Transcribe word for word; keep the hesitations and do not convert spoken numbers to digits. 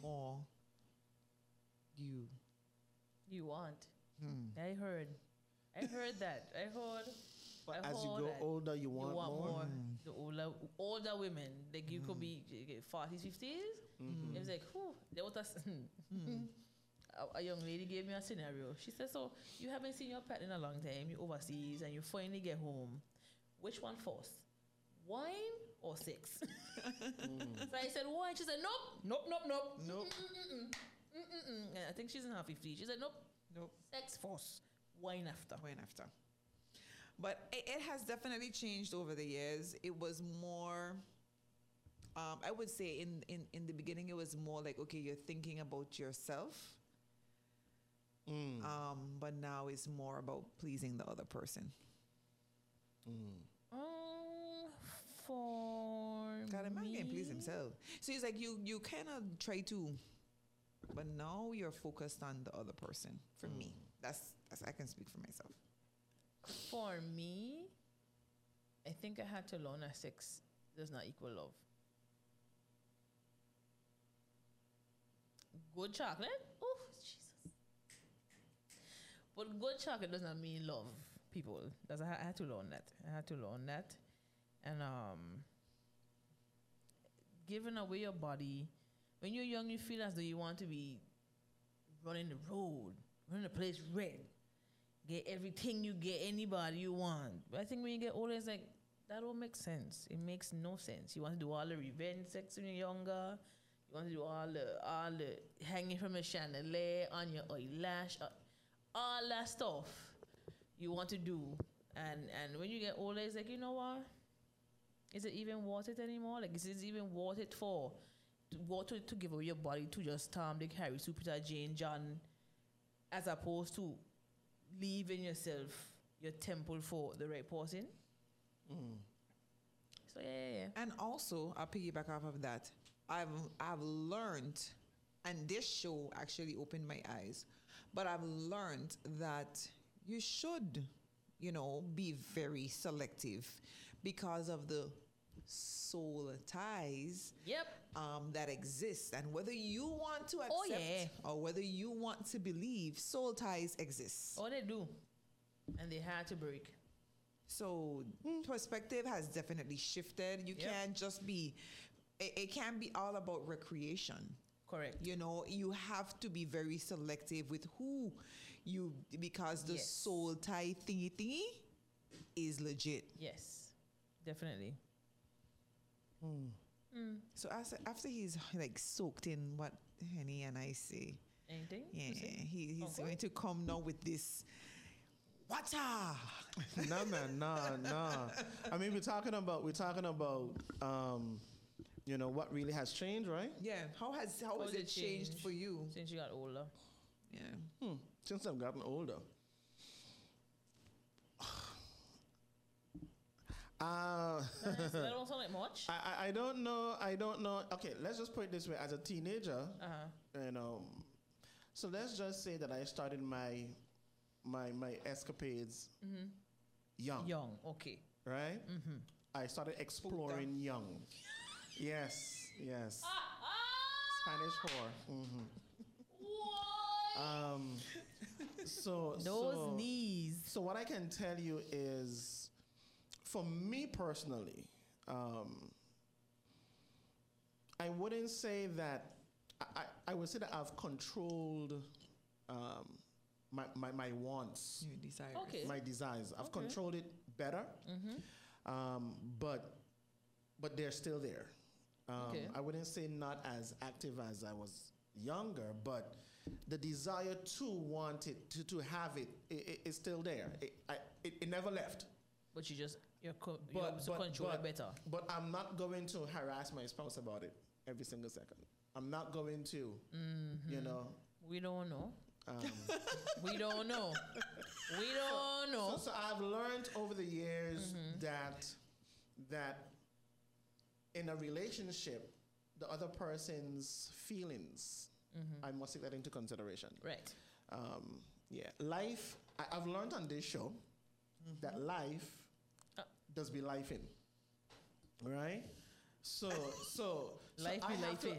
more you You want. Hmm. I heard. I heard that. I heard. But I as you heard grow that older, you want more? more. The older, older women, like you could be forties, fifties. It was like, whew, there was a, a, a young lady gave me a scenario. She said, so you haven't seen your pet in a long time, you're overseas, and you finally get home. Which one first? Wine or sex? So I said, wine. She said, nope, nope, nope, nope. Nope. Mm-mm-mm. Mm-mm-mm. And I think she's in her fifties. She said, nope, Nope. sex first, wine after. Wine after. But it, it has definitely changed over the years. It was more, um, I would say in, in, in the beginning, it was more like, okay, you're thinking about yourself. Mm. Um, but now it's more about pleasing the other person. Mm. Um, for God, a man me, can please himself. So it's like you, you kind of try to, but now you're focused on the other person. For me, that's, that's I can speak for myself. For me, I think I had to learn that sex does not equal love. Good chocolate? Oh, Jesus. But good chocolate does not mean love, people. That's, I had to learn that. I had to learn that. And um, giving away your body, when you're young, you feel as though you want to be running the road, running the place red. Get everything you get, anybody you want. But I think when you get older, it's like, that don't make sense. It makes no sense. You want to do all the revenge sex when you're younger. You want to do all the, all the hanging from a chandelier on your eyelash. uh, All that stuff you want to do. And and when you get older, it's like, you know what? Is it even worth it anymore? Like, is it even worth it for, to, worth it to give away your body to just Tom, Dick, Harry, Sue, Peter, Jane, John, as opposed to leaving yourself, your temple for the right person? Mm. So, yeah, yeah, yeah. And also, I'll piggyback off of that. I've I've learned, and this show actually opened my eyes, but I've learned that you should, you know, be very selective because of the soul ties Yep. um, that exist. And whether you want to accept Oh, yeah. or whether you want to believe, soul ties exist. Oh, they do. And they had to break. So perspective has definitely shifted. You Yep. can't just be, it, it can't be all about recreation. Correct. You know, you have to be very selective with who you, because the Yes. soul tie thingy thingy is legit. Yes. Definitely. So as, after he's like soaked in what Henny and I say, Anything? yeah, he, he's Okay. going to come now with this water. No, man, no, no. I mean, we're talking about we're talking about um, you know, what really has changed, right? Yeah, how has how How has did it changed change for you? Since you got older. Yeah. Hmm. Since I've gotten older. Uh, That don't sound like much. I, I- I don't know. I don't know. Okay, let's just put it this way. As a teenager, Uh-huh. you know, so let's just say that I started my my my escapades young, Young. Okay. right? I started exploring young. Yes, yes. Spanish whore. hmm What? Um, so Those so, knees. So what I can tell you is, for me personally, um, I wouldn't say that, I, I I would say that I've controlled um, my, my, my wants, Your desires. Okay. my desires. I've Okay. controlled it better, um, but but they're still there. Um, Okay. I wouldn't say not as active as I was younger, but the desire to want it, to, to have it, it, it is still there. It, I, it, it never left. But you just, you're, co- you're able to control it better. But I'm not going to harass my spouse about it every single second. I'm not going to, you know. We don't know. Um, We don't know. We don't so, know. so I've learned over the years Mm-hmm. that that in a relationship, the other person's feelings, I must take that into consideration. Right. Um, yeah, life. I, I've learned on this show that life Uh. does be life in, right? So, so, so Life I be have life to, in.